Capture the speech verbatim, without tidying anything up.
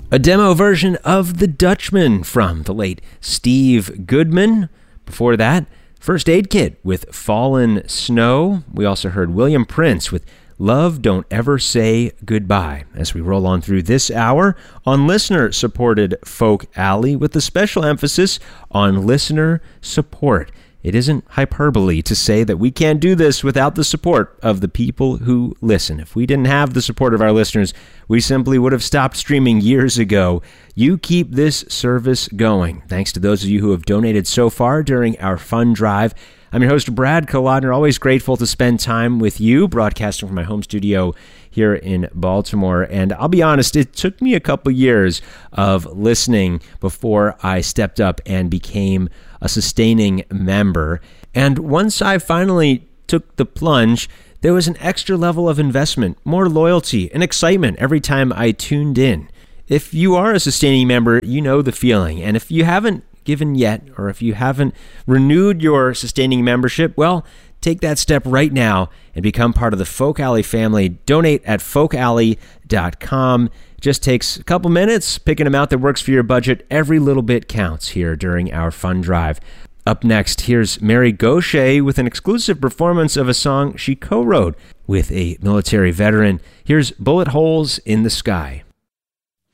A demo version of The Dutchman from the late Steve Goodman. Before that, First Aid Kit with Fallen Snow. We also heard William Prince with Love Don't Ever Say Goodbye as we roll on through this hour on listener-supported Folk Alley with a special emphasis on listener support. It isn't hyperbole to say that we can't do this without the support of the people who listen. If we didn't have the support of our listeners, we simply would have stopped streaming years ago. You keep this service going. Thanks to those of you who have donated so far during our fund drive. I'm your host, Brad Kolodner. Always grateful to spend time with you, broadcasting from my home studio here in Baltimore. And I'll be honest, it took me a couple years of listening before I stepped up and became a sustaining member. And once I finally took the plunge, there was an extra level of investment, more loyalty and excitement every time I tuned in. If you are a sustaining member, you know the feeling. And if you haven't given yet, or if you haven't renewed your sustaining membership, well, take that step right now and become part of the Folk Alley family. Donate at folk alley dot com. It just takes a couple minutes, picking an amount that works for your budget. Every little bit counts here during our fund drive. Up next, here's Mary Gauthier with an exclusive performance of a song she co-wrote with a military veteran. Here's Bullet Holes in the Sky.